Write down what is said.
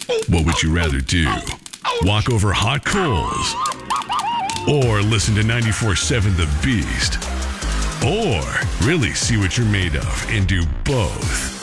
What would you rather do? Walk over hot coals? Or listen to 94.7 The Beast? Or really see what you're made of and do both?